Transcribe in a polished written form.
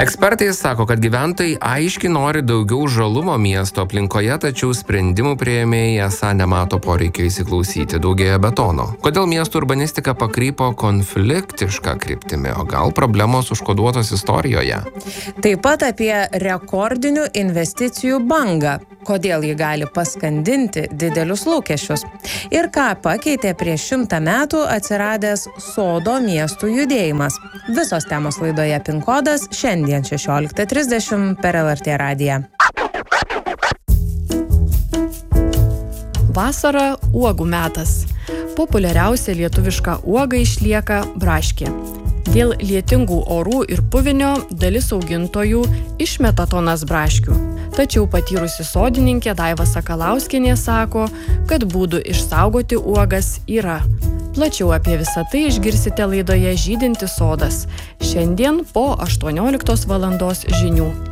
Ekspertai sako, kad gyventojai aiškiai nori daugiau žalumo miesto aplinkoje, tačiau sprendimų priėmėjai esą nemato poreikio įsiklausyti, daugėja betono. Kodėl miestų urbanistika pakrypo konfliktišką kryptimį, o gal problemos užkoduotos istorijoje? Taip pat apie rekordinių investicijų bangą, kodėl ji gali paskandinti didelius lūkesčius ir ką pakeitė prieš 100 metų atsiradęs sodo miestų judėjimas. Visos temos laidoje PIN kodas šiandien 16:30 per LRT radiją. Vasara uogų metas. Populiariausia lietuviška uoga išlieka braškė. Dėl lietingų orų ir puvinio dalis augintojų išmeta tonas braškių. Tačiau patyrusi sodininkė Daiva Sakalauskienė sako, kad būdų išsaugoti uogas yra. Plačiau apie visą tai išgirsite laidoje Žydintis sodas. Šiandien po 18 valandos žinių.